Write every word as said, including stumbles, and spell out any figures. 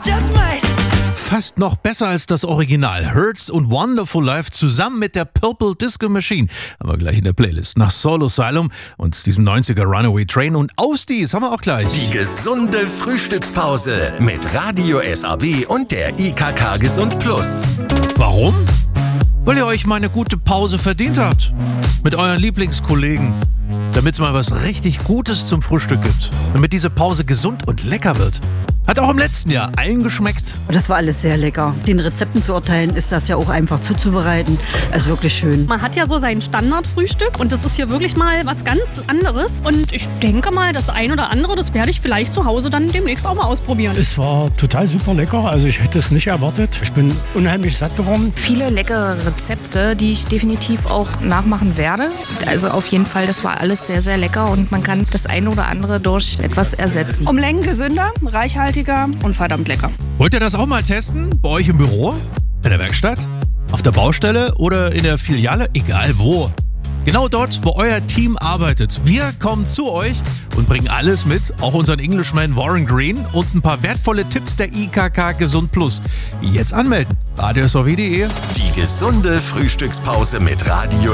just might. Fast noch besser als das Original. Hurts und Wonderful Life zusammen mit der Purple Disco Machine. Haben wir gleich in der Playlist. Nach Soul Asylum und diesem neunziger Runaway Train und Ausdies haben wir auch gleich. Die gesunde Frühstückspause mit Radio S A B und der I K K Gesund Plus. Warum? Weil ihr euch mal eine gute Pause verdient habt. Mit euren Lieblingskollegen. Damit es mal was richtig Gutes zum Frühstück gibt. Damit diese Pause gesund und lecker wird. Hat auch im letzten Jahr allen geschmeckt. Das war alles sehr lecker. Den Rezepten zu urteilen, ist das ja auch einfach zuzubereiten. Es ist wirklich schön. Man hat ja so sein Standardfrühstück und das ist hier wirklich mal was ganz anderes. Und ich denke mal, das ein oder andere, das werde ich vielleicht zu Hause dann demnächst auch mal ausprobieren. Es war total super lecker. Also ich hätte es nicht erwartet. Ich bin unheimlich satt geworden. Viele leckere Rezepte, die ich definitiv auch nachmachen werde. Also auf jeden Fall, das war alles sehr, sehr lecker und man kann das eine oder andere durch etwas ersetzen. Um Längen gesünder, reichhaltiger und verdammt lecker. Wollt ihr das auch mal testen? Bei euch im Büro? In der Werkstatt? Auf der Baustelle oder in der Filiale? Egal wo. Genau dort, wo euer Team arbeitet. Wir kommen zu euch und bringen alles mit, auch unseren Englishman Warren Green und ein paar wertvolle Tipps der I K K Gesund Plus. Jetzt anmelden. radio s o w punkt d e Die gesunde Frühstückspause mit Radio